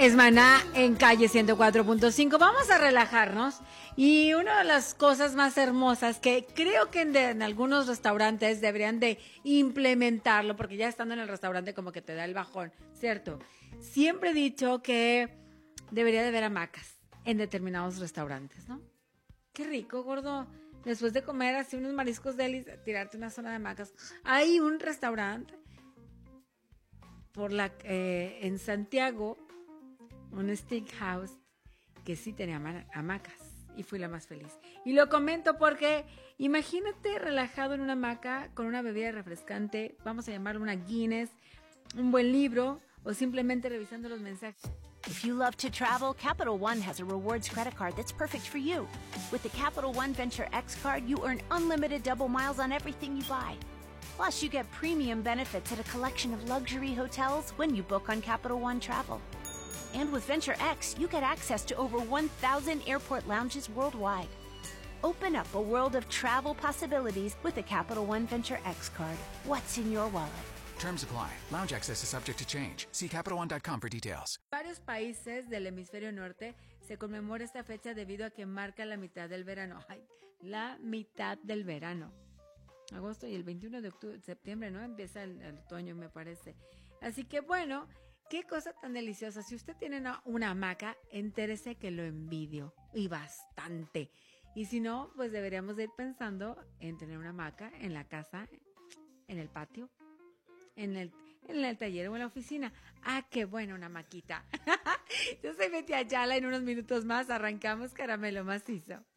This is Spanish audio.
Es Maná en Calle 104.5. Vamos a relajarnos. Y una de las cosas más hermosas que creo que en algunos restaurantes deberían de implementarlo, porque ya estando en el restaurante como que te da el bajón, ¿cierto? Siempre he dicho que debería de haber hamacas en determinados restaurantes, ¿no? Qué rico, gordo. Después de comer así unos mariscos delis, tirarte una zona de hamacas. Hay un restaurante en Santiago, un steakhouse que sí tenía hamacas y fui la más feliz. Y lo comento porque imagínate relajado en una hamaca con una bebida refrescante, vamos a llamarlo una Guinness, un buen libro o simplemente revisando los mensajes. If you love to travel, Capital One has a rewards credit card that's perfect for you. With the Capital One Venture X card, you earn unlimited double miles on everything you buy. Plus, you get premium benefits at a collection of luxury hotels when you book on Capital One Travel. And with Venture X, you get access to over 1,000 airport lounges worldwide. Open up a world of travel possibilities with the Capital One Venture X card. What's in your wallet? Terms apply. Lounge access is subject to change. See CapitalOne.com for details. En varios países del hemisferio norte se conmemora esta fecha debido a que marca la mitad del verano. ¡Ay! La mitad del verano. Agosto y el 21 de septiembre, ¿no? Empieza el otoño, me parece. Así que bueno, qué cosa tan deliciosa. Si usted tiene una hamaca, entérese que lo envidio. Y bastante. Y si no, pues deberíamos de ir pensando en tener una hamaca en la casa, en el patio, en el taller o en la oficina. ¡Ah, qué buena una maquita! Yo soy Betty Ayala. En unos minutos más arrancamos Caramelo Macizo.